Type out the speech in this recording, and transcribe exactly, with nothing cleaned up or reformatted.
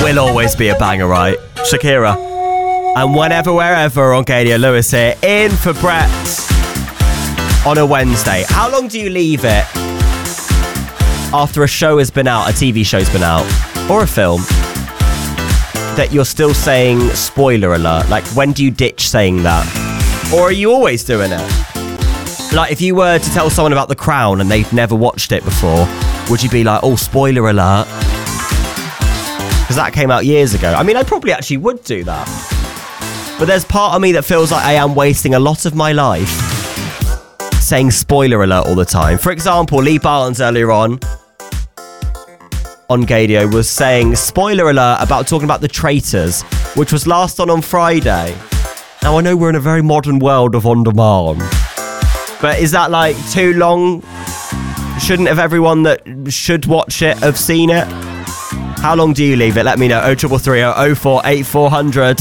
will always be a banger, right? Shakira. And whenever, wherever on Gadio, Lewis here, in for Brett on a Wednesday. How long do you leave it after a show has been out, a T V show's been out, or a film, that you're still saying spoiler alert? Like, when do you ditch saying that? Or are you always doing it? Like, if you were to tell someone about The Crown and they've never watched it before, would you be like, oh, spoiler alert? Because that came out years ago. I mean, I probably actually would do that. But there's part of me that feels like I am wasting a lot of my life saying spoiler alert all the time. For example, Lee Barnes earlier on on Gadio was saying spoiler alert about talking about The Traitors, which was last on on Friday. Now, I know we're in a very modern world of on demand, but is that like too long? Shouldn't have everyone that should watch it have seen it? How long do you leave it? Let me know. oh three three three oh oh four eight four hundred.